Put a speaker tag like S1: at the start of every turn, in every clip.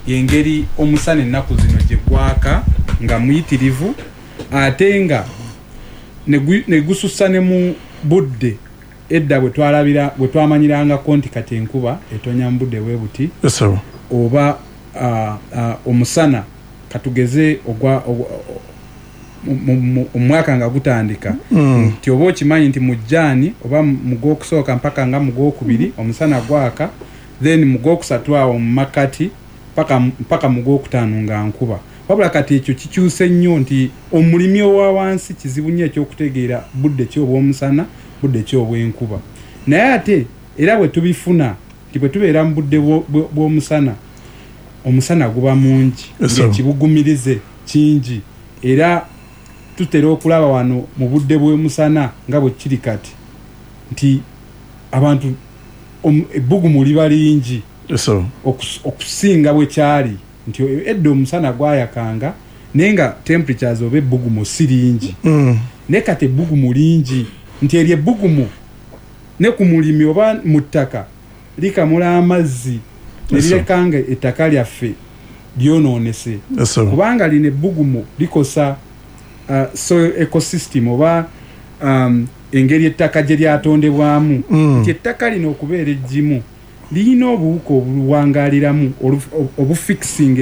S1: yengeri omusana ennaku zino gye gwaka nga muyitirivu ate nga ne gusussa ne mu budde edda bwe twamanyirangako nti kati enkuba etonya mu budde bwe buti oba omusana katugeze omwaka nga gutandika nti oba okimanyi nti mu Jaani oba mu Gwokusooka mpaka nga mu Gwokubiri omusana gwaka then mu Gwokusatu awo mu makati mpaka mu Gwokutaano nga nkuba. Wabula kati ekyo kikyuse nnyo nti omulimi owa wansi kizibu nnyo ekyokutegeera budde ki obw'omusana budde ki obw'enkuba. Naye ate era bwe tubifuna nti bwe tubeera mu budde bw'omusana omusana guba mungi ng'ekibugumirize kingi era tutera okulaba wano mu budde bw'omusana nga bwe kiri kati nti abantu ebbugumu liba lingi okusinga bwe kyali nti edda omusana gwayakanga naye nga temperatures oba ebbugumu si lingi naye kati ebbugumu lingi nti eryo ebbugumu ne ku mulimi oba mu ttaka likamula amazzi ne lirekanga ettaka lyaffe lyonoonese kubanga lino ebbugumu likosa soil ecosystem oba engeri ettaka gye lyatondebwamu nti ettaka lino okubeera eggimu liyina obuwuka obuluwangaaliramu obufixing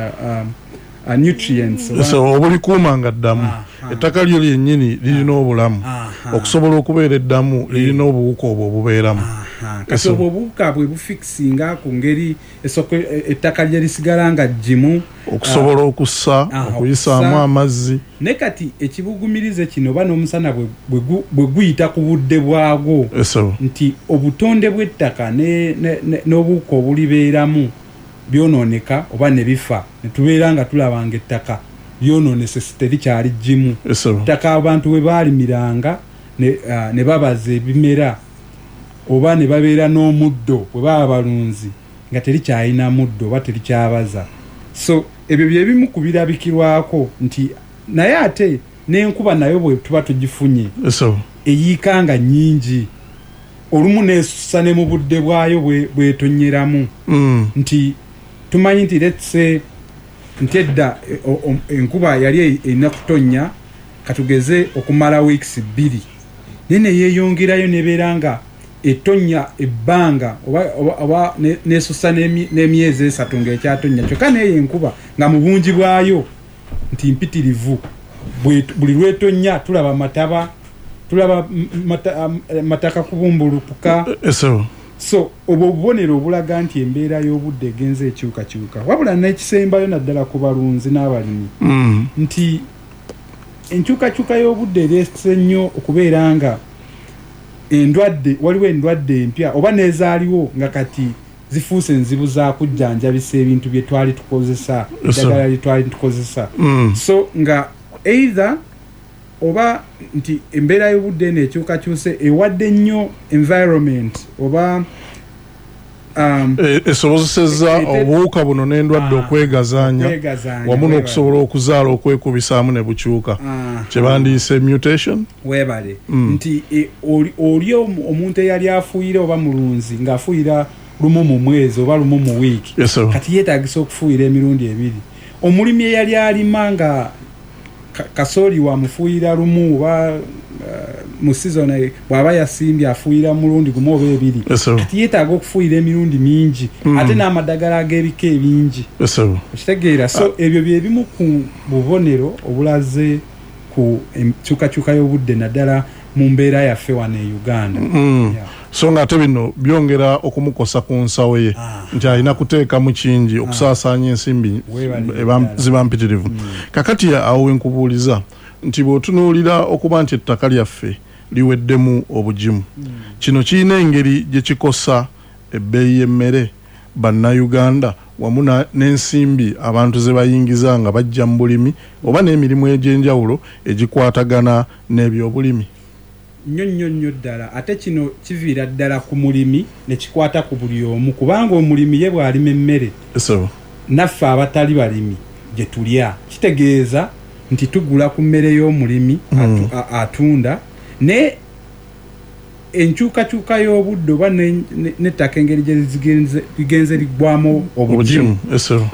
S1: nutrients
S2: obulikuumanga ddamu ettaka lyo lyennyini lirina obulamu okusobola okubeera eddamu lirina obuwuka obwo obubeeramu
S1: kati obwo obuwuka bwe bufixinga ku ngeri ettaka lye lisigala nga ggimu
S2: okusobola okussa okuyisaamu amazzi
S1: ne kati ekibugumirize kino oba n'omusana bwe guyita ku budde bwagwo nti obutonde bw'ettaka n'obuwuka obulibeeramu byonooneka oba ne bifa ne tubeera nga tulabanga ettaka lyonoonese terikyali ggimu ettaka abantu bwe baalimiranga ne babaza ebimera oba ne babeera n'omuddo bwe baba balunzi nga terikyalina muddo oba terikyabaza so ebyo bye bimu ku birabikirwako nti naye ate n'enkuba nayo bwe tuba tugifunye eyiikanga nnyingi olumu neesussa ne mu budde bwayo bwetonyeramu nti tumanyi nti letse nti edda enkuba yali erina kutonnya katugeze okumala weeks 2 naye neyeeyongerayo nebeera nga etonnya ebbanga oba neesussa n'emyezi 3 ng'ekyatonya kyokka naye enkuba nga mu bungi bwayo nti mpitirivu buli lwetonya tulaba mataba tulaba mataka kubumbulukuka so obwo obubonero obulaga nti embeera y'obudde egenze ekyukakyuka wabula n'ekisembayo naddala ku balunzi n'abalimi nti enkyukakyuka y'obudde ereese nnyo okubeera nga waliwo endwadde empya oba nezaaliwo nga kati zifuuse enzibu za kujjanjabisa ebintu bye twali tukozesa eddagala lye twali tukozesa so nga either oba nti embeera y'obudde n'ekyukakyuse ewadde nnyo environment oba
S2: esobozesezza obuwuka buno n'endwadde okwegazaanya wamu n'okusobola okuzaala okwekubisaamu ne bukyuka kye bandiise mutation
S1: weebale nti oli omuntu eyali afuuyira oba mulunzi ng'afuuyira lumu mu mwezi oba lumu mu wiiki kati yeetagisa okufuuyira emirundi 2 omulimi eyali alima nga kasooli wamufuuyira lumu oba mu season bw'aba yasimbye afuuyira mulundi gumu oba 2 kati yeetaaga okufuuyira emirundi mingi ate n'amadagala ag'ebika ebingi okitegeera so ebyo bye bimu ku bubonero obulaze ku enkyukakyuka y'obudde naddala mu mbeera yaffe wano e Uganda
S2: so nga ate bino byongera okumukosa ku nsawo ye nti alina kuteekamu kingi okusaasaanya ensimbi ziba mpitirivu kakati awo wenkubuuliza nti bw'otunuulira okuba nti ettaka lyaffe liweddemu obugimu kino kirina engeri gye kikosa ebbeeyi y'emmere bannayuganda wamu n'ensimbi abantu ze bayingiza nga bajja mu bulimi oba n'emirimu egy'enjawulo egikwatagana n'ebyobulimi
S1: nnyo ddala ate kino kiviira ddala ku mulimi ne kikwata ku buli omu kubanga omulimi ye bw'alima emmere naffe abatali balimi gye tulya kitegeeza nti tugula ku mmere y'omulimi atunda ne enkyukakyuka y'obudde oba n'ettaka engeri gye ligenze liggwamu obugimu